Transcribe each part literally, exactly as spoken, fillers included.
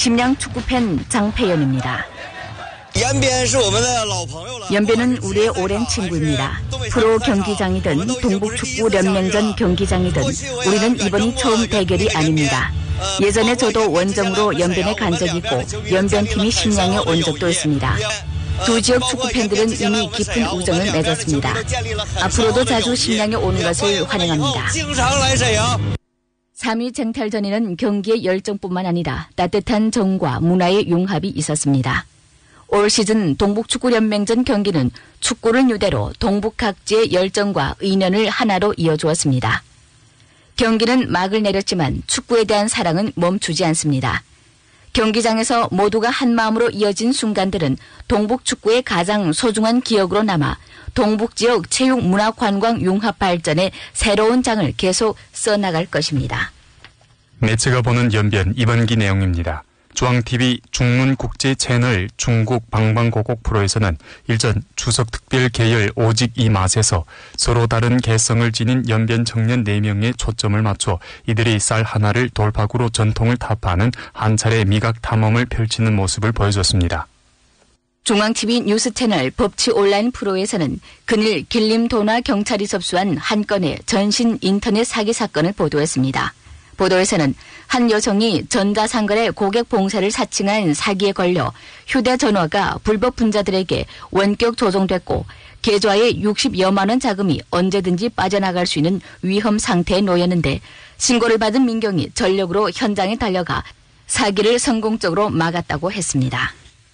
심양 축구팬 장培연입니다. 연변은 우리의 오랜 친구입니다. 프로 경기장이든 동북축구연맹전 경기장이든 우리는 이번이 처음 대결이 아닙니다. 예전에 저도 원정으로 연변에 간 적이 있고 연변팀이 심양에 온 적도 있습니다. 두 지역 축구팬들은 이미 깊은 우정을 맺었습니다. 앞으로도 자주 심양에 오는 것을 환영합니다. 삼 위 쟁탈전에는 경기의 열정뿐만 아니라 따뜻한 정과 문화의 융합이 있었습니다. 올 시즌 동북축구연맹전 경기는 축구를 유대로 동북 각지의 열정과 의년을 하나로 이어주었습니다. 경기는 막을 내렸지만 축구에 대한 사랑은 멈추지 않습니다. 경기장에서 모두가 한마음으로 이어진 순간들은 동북축구의 가장 소중한 기억으로 남아 동북지역 체육 문화 관광 융합 발전에 새로운 장을 계속 써나갈 것입니다. 매체가 보는 연변 이번기 내용입니다. 중앙티비 중문국제 채널 중국 방방곡곡 프로에서는 일전 추석 특별 계열 오직 이 맛에서 서로 다른 개성을 지닌 연변 청년 네 명에 초점을 맞춰 이들이 쌀 하나를 돌파구로 전통을 타파하는 한 차례 미각 탐험을 펼치는 모습을 보여줬습니다. 중앙티비 뉴스 채널 법치 온라인 프로에서는 그늘 길림도나 경찰이 접수한 한 건의 전신 인터넷 사기 사건을 보도했습니다. 보도에서는 한 여성이 전자상거래 고객 봉사를 사칭한 사기에 걸려 휴대전화가 불법 분자들에게 원격 조종됐고 계좌에 육십여만 원 자금이 언제든지 빠져나갈 수 있는 위험 상태에 놓였는데 신고를 받은 민경이 전력으로 현장에 달려가 사기를 성공적으로 막았다고 했습니다.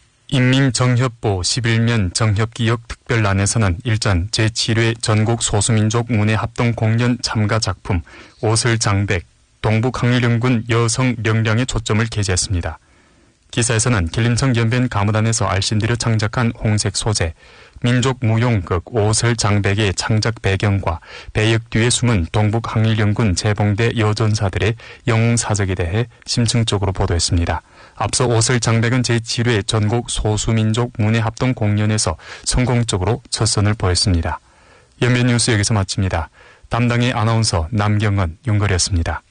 인민정협보 십일 면 정협기억 특별란에서는 일전 제칠 회 전국 소수민족 문예합동 공연 참가 작품 오슬장백 동북항일연군 여성 명량에 초점을 게재했습니다. 기사에서는 길림청 연변 가무단에서 알신들여 창작한 홍색 소재, 민족 무용극 오슬장백의 창작 배경과 배역 뒤에 숨은 동북항일연군 재봉대 여전사들의 영웅사적에 대해 심층적으로 보도했습니다. 앞서 오슬장백은 제칠 회 전국 소수민족 문예합동 공연에서 성공적으로 첫 선을 보였습니다. 연변 뉴스 여기서 마칩니다. 담당의 아나운서 남경은 윤걸이었습니다.